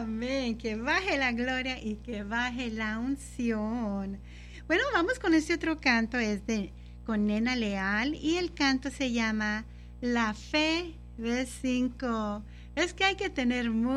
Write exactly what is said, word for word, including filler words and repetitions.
Amén. Que baje la gloria y que baje la unción. Bueno, vamos con este otro canto. Es de con Nena Leal. Y el canto se llama La Fe de Cinco. Es que hay que tener mucho